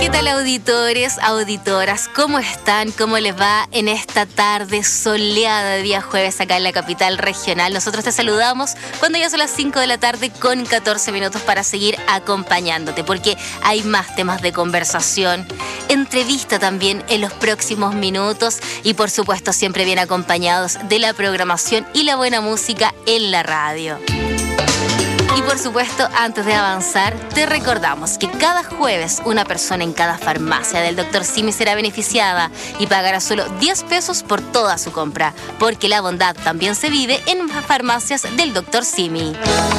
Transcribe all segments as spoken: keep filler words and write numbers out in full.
¿Qué tal, auditores, auditoras? ¿Cómo están? ¿Cómo les va en esta tarde soleada de día jueves acá en la capital regional? Nosotros te saludamos cuando ya son las cinco de la tarde con catorce minutos para seguir acompañándote, porque hay más temas de conversación, entrevista también en los próximos minutos y por supuesto siempre bien acompañados de la programación y la buena música en la radio. Y por supuesto, antes de avanzar, te recordamos que cada jueves una persona en cada farmacia del doctor Simi será beneficiada y pagará solo diez pesos por toda su compra, porque la bondad también se vive en las farmacias del doctor Simi.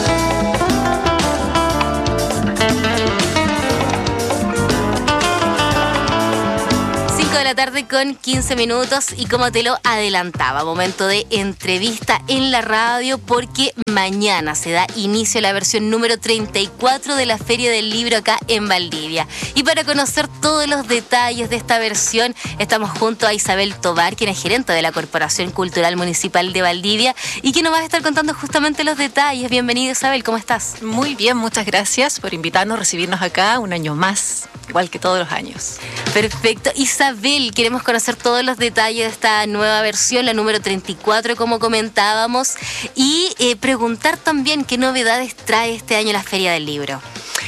de la tarde con quince minutos y como te lo adelantaba, momento de entrevista en la radio porque mañana se da inicio a la versión número treinta y cuatro de la Feria del Libro acá en Valdivia. Y para conocer todos los detalles de esta versión estamos junto a Isabel Tovar, quien es gerente de la Corporación Cultural Municipal de Valdivia y que nos va a estar contando justamente los detalles. Bienvenida, Isabel, ¿cómo estás? Muy bien, muchas gracias por invitarnos, recibirnos acá un año más, igual que todos los años. Perfecto. Isabel, queremos conocer todos los detalles de esta nueva versión, la número treinta y cuatro, como comentábamos, y eh, preguntar también qué novedades trae este año la Feria del Libro.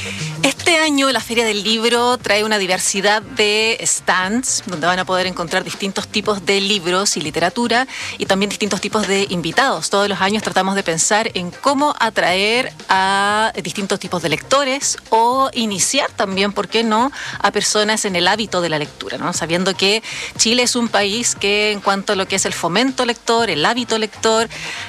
Este año la Feria del Libro trae una diversidad de stands donde van a poder encontrar distintos tipos de libros y literatura y también distintos tipos de invitados. Todos los años tratamos de pensar en cómo atraer a distintos tipos de lectores o iniciar también, ¿por qué no?, a personas en el hábito de la lectura, ¿no? Sabiendo que Chile es un país que en cuanto a lo que es el fomento lector, el hábito lector,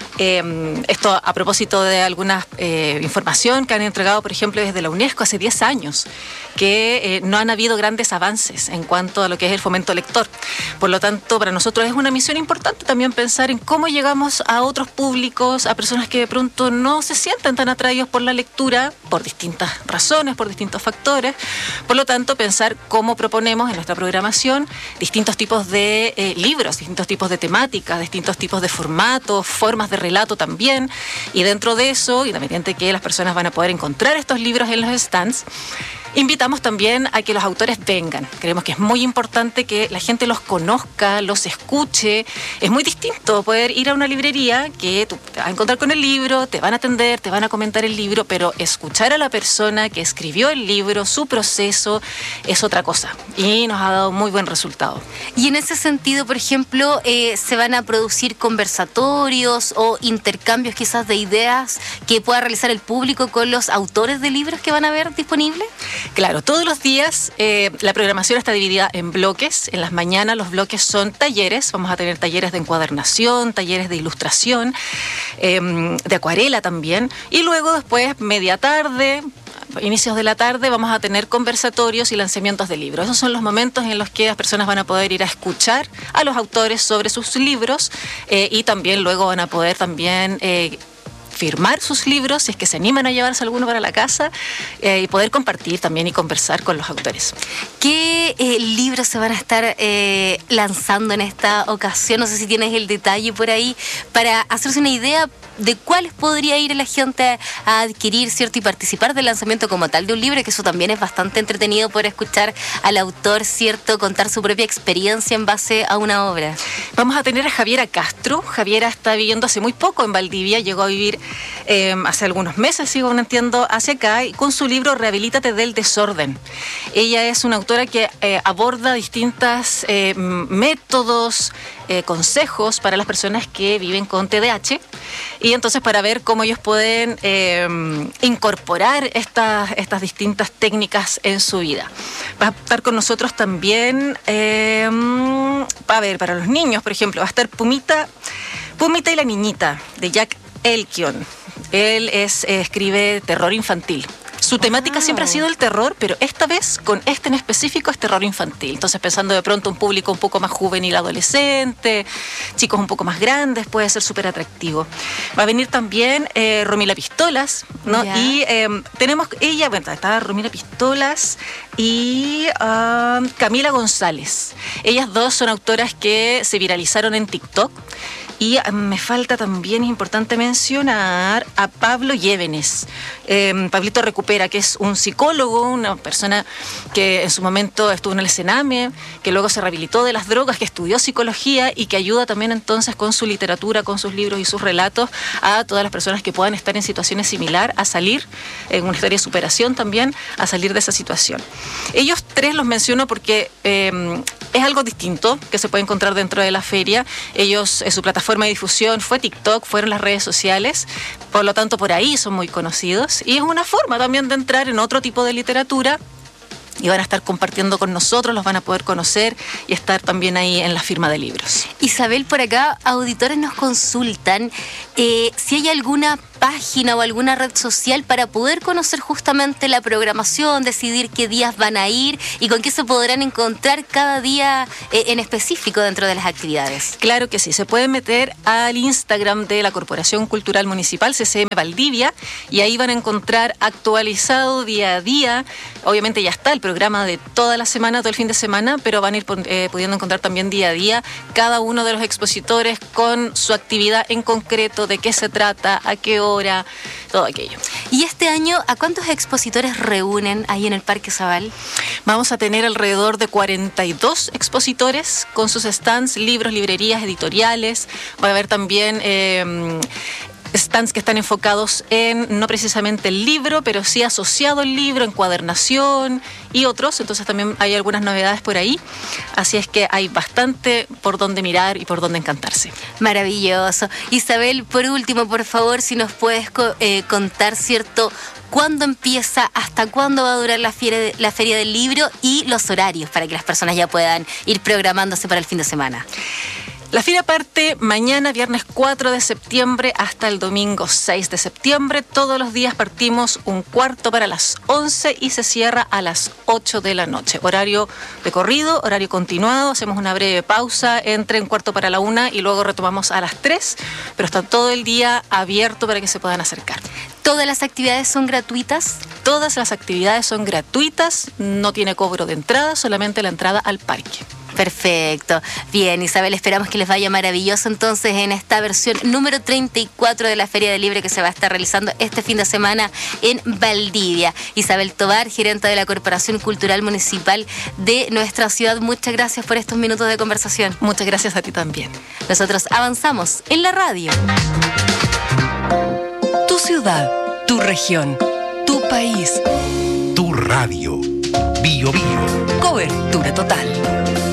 eh, esto a propósito de alguna eh, información que han entregado, por ejemplo, desde la UNESCO hace diez años, que eh, no han habido grandes avances en cuanto a lo que es el fomento lector. Por lo tanto, para nosotros es una misión importante también pensar en cómo llegamos a otros públicos, a personas que de pronto no se sienten tan atraídos por la lectura, por distintas razones, por distintos factores. Por lo tanto, pensar cómo proponemos en nuestra programación distintos tipos de eh, libros, distintos tipos de temáticas, distintos tipos de formatos, formas de relato también. Y dentro de eso, independiente que las personas van a poder encontrar estos libros en los stands, invitamos también a que los autores vengan. Creemos que es muy importante que la gente los conozca, los escuche. Es muy distinto poder ir a una librería que tú te vas a encontrar con el libro, te van a atender, te van a comentar el libro, pero escuchar a la persona que escribió el libro, su proceso, es otra cosa. Y nos ha dado muy buen resultado. Y en ese sentido, por ejemplo, eh, ¿se van a producir conversatorios o intercambios quizás de ideas que pueda realizar el público con los autores de libros que van a ver disponibles? Claro, todos los días eh, la programación está dividida en bloques. En las mañanas los bloques son talleres. Vamos a tener talleres de encuadernación, talleres de ilustración, eh, de acuarela también. Y luego después, media tarde, inicios de la tarde, vamos a tener conversatorios y lanzamientos de libros. Esos son los momentos en los que las personas van a poder ir a escuchar a los autores sobre sus libros eh, y también luego van a poder también Eh, firmar sus libros, si es que se animan a llevarse alguno para la casa eh, y poder compartir también y conversar con los autores. ¿Qué eh, libros se van a estar eh, lanzando en esta ocasión? No sé si tienes el detalle por ahí para hacerse una idea de cuáles podría ir la gente a adquirir, ¿cierto? Y participar del lanzamiento como tal de un libro, que eso también es bastante entretenido poder escuchar al autor, ¿cierto? Contar su propia experiencia en base a una obra. Vamos a tener a Javiera Castro. Javiera está viviendo hace muy poco en Valdivia, llegó a vivir eh, hace algunos meses, sigo entiendo, hacia acá, y con su libro Rehabilítate del desorden. Ella es una autora que eh, aborda distintos eh, métodos, eh, consejos para las personas que viven con T D A H. Y entonces para ver cómo ellos pueden eh, incorporar estas, estas distintas técnicas en su vida. Va a estar con nosotros también, eh, a ver, para los niños, por ejemplo, va a estar Pumita, Pumita y la niñita, de Jack Elkion. Él es, eh, escribe terror infantil. Su temática wow. siempre ha sido el terror, pero esta vez, con este en específico, es terror infantil. Entonces, pensando de pronto un público un poco más juvenil, adolescente, chicos un poco más grandes, puede ser súper atractivo. Va a venir también eh, Romila Pistolas, ¿no? Yeah. Y eh, tenemos ella, bueno, está Romila Pistolas y uh, Camila González. Ellas dos son autoras que se viralizaron en TikTok. Y me falta también, es importante mencionar, a Pablo Llévenes. Eh, Pablito recupera Rivera, que es un psicólogo, una persona que en su momento estuvo en el Sename, que luego se rehabilitó de las drogas, que estudió psicología y que ayuda también entonces con su literatura, con sus libros y sus relatos a todas las personas que puedan estar en situaciones similares a salir, en una historia de superación también, a salir de esa situación. Ellos tres los menciono porque eh, es algo distinto que se puede encontrar dentro de la feria. Ellos, eh, su plataforma de difusión fue TikTok, fueron las redes sociales, por lo tanto por ahí son muy conocidos y es una forma también de entrar en otro tipo de literatura. Y van a estar compartiendo con nosotros, los van a poder conocer y estar también ahí en la firma de libros. Isabel, por acá, auditores nos consultan eh, si hay alguna página o alguna red social para poder conocer justamente la programación, decidir qué días van a ir y con qué se podrán encontrar cada día eh, en específico dentro de las actividades. Claro que sí, se pueden meter al Instagram de la Corporación Cultural Municipal, C C M Valdivia, y ahí van a encontrar actualizado día a día. Obviamente ya está el programa de toda la semana, todo el fin de semana, pero van a ir eh, pudiendo encontrar también día a día cada uno de los expositores con su actividad en concreto, de qué se trata, a qué hora, todo aquello. ¿Y este año a cuántos expositores reúnen ahí en el Parque Zabal? Vamos a tener alrededor de cuarenta y dos expositores con sus stands, libros, librerías, editoriales. Va a haber también Eh, stands que están enfocados en no precisamente el libro, pero sí asociado al libro, encuadernación y otros. Entonces también hay algunas novedades por ahí. Así es que hay bastante por donde mirar y por donde encantarse. Maravilloso. Isabel, por último, por favor, si nos puedes eh, contar, ¿cierto?, cuándo empieza, hasta cuándo va a durar la feria, la feria del libro y los horarios para que las personas ya puedan ir programándose para el fin de semana. La feria parte mañana, viernes cuatro de septiembre, hasta el domingo seis de septiembre. Todos los días partimos un cuarto para las once y se cierra a las ocho de la noche. Horario de corrido, horario continuado. Hacemos una breve pausa entre un cuarto para la una y luego retomamos a las tres. Pero está todo el día abierto para que se puedan acercar. ¿Todas las actividades son gratuitas? Todas las actividades son gratuitas. No tiene cobro de entrada, solamente la entrada al parque. Perfecto. Bien, Isabel, esperamos que les vaya maravilloso entonces en esta versión número treinta y cuatro de la Feria del Libro que se va a estar realizando este fin de semana en Valdivia. Isabel Tovar, gerente de la Corporación Cultural Municipal de nuestra ciudad, muchas gracias por estos minutos de conversación. Muchas gracias a ti también. Nosotros avanzamos en la radio. Tu ciudad, tu región, tu país. Tu radio. Bio Bio. Cobertura total.